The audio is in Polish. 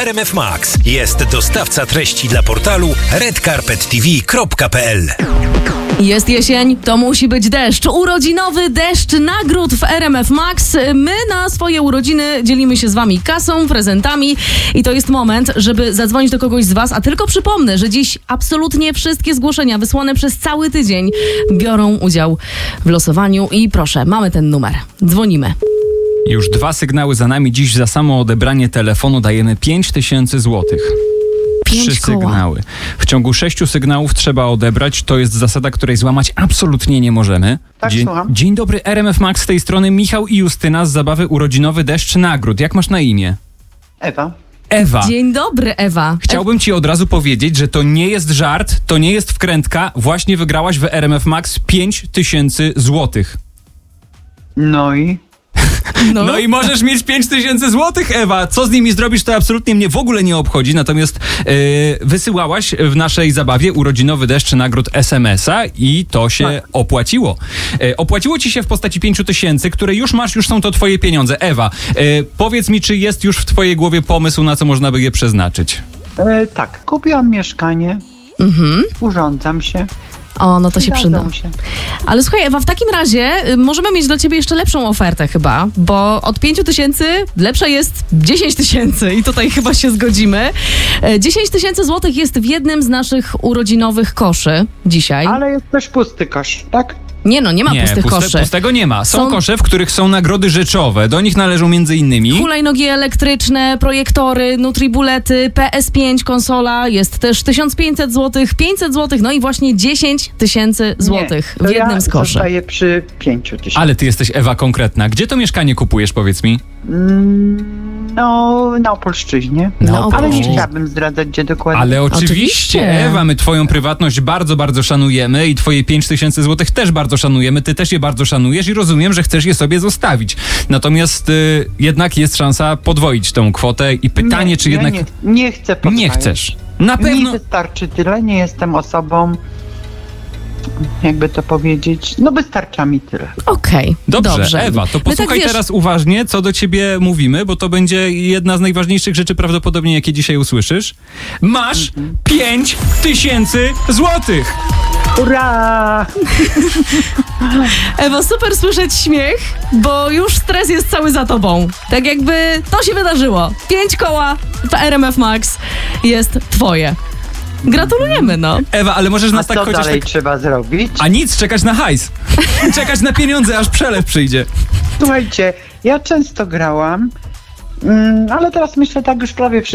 RMF Max. Jest dostawca treści dla portalu redcarpettv.pl. Jest jesień, to musi być deszcz. Urodzinowy deszcz nagród w RMF Max. My na swoje urodziny dzielimy się z wami kasą, prezentami i to jest moment, żeby zadzwonić do kogoś z was. A tylko przypomnę, że dziś absolutnie wszystkie zgłoszenia wysłane przez cały tydzień biorą udział w losowaniu i proszę, mamy ten numer. Dzwonimy. Już 2 sygnały za nami. Dziś za samo odebranie telefonu dajemy 5000 złotych. 3 sygnały. W ciągu 6 sygnałów trzeba odebrać. To jest zasada, której złamać absolutnie nie możemy. Tak, słucham. Dzień dobry, RMF Max, z tej strony Michał i Justyna z zabawy Urodzinowy Deszcz Nagród. Jak masz na imię? Ewa. Ewa. Dzień dobry, Ewa. Chciałbym ci od razu powiedzieć, że to nie jest żart, to nie jest wkrętka. Właśnie wygrałaś w RMF Max 5000 złotych. No i? No i możesz mieć 5000 złotych, Ewa. Co z nimi zrobisz, to absolutnie mnie w ogóle nie obchodzi. Natomiast wysyłałaś w naszej zabawie Urodzinowy Deszcz Nagród SMS-a i to się opłaciło. Opłaciło ci się w postaci 5000, które już masz, już są to twoje pieniądze. Ewa, powiedz mi, czy jest już w twojej głowie pomysł, na co można by je przeznaczyć? Tak, kupiłam mieszkanie, urządzam się. O, no to się przyda. Zgadzam się. Ale słuchaj, Ewa, w takim razie możemy mieć dla ciebie jeszcze lepszą ofertę chyba, bo od 5000 lepsza jest 10 000 i tutaj chyba się zgodzimy. 10 000 złotych jest w jednym z naszych urodzinowych koszy dzisiaj. Ale jest też pusty kosz, tak? Nie no, nie ma pustych koszy. Pustego nie ma. Są kosze, w których są nagrody rzeczowe. Do nich należą m.in. hulajnogi elektryczne, projektory, nutribulety, PS5, konsola. Jest też 1500 zł, 500 zł, no i właśnie 10 000 złotych w jednym z koszy. Ja zostaję przy 5000. Ale ty jesteś, Ewa, konkretna. Gdzie to mieszkanie kupujesz, powiedz mi? No, na Opolszczyźnie. Ale nie chciałabym zdradzać, gdzie dokładnie. Ale oczywiście, Ewa, my twoją prywatność bardzo, bardzo szanujemy i twoje 5000 złotych też bardzo szanujemy. Ty też je bardzo szanujesz i rozumiem, że chcesz je sobie zostawić. Natomiast jednak jest szansa podwoić tą kwotę i pytanie, czy jednak... Nie chcę podwoić. Nie chcesz. Na pewno... Mi wystarczy tyle, nie jestem osobą... Jakby to powiedzieć, no wystarcza mi tyle. Okej, dobrze. Ewa, to posłuchaj teraz uważnie, co do ciebie mówimy, bo to będzie jedna z najważniejszych rzeczy prawdopodobnie, jakie dzisiaj usłyszysz. Masz 5000 złotych! Ura! Ewa, super słyszeć śmiech, bo już stres jest cały za tobą. Tak jakby to się wydarzyło. 5 koła w RMF Max jest twoje. Gratulujemy, no. Ewa, ale możesz nas tak chociaż... co dalej trzeba zrobić? A nic, czekać na hajs. Czekać na pieniądze, aż przelew przyjdzie. Słuchajcie, ja często grałam, ale teraz myślę tak już prawie wszystko.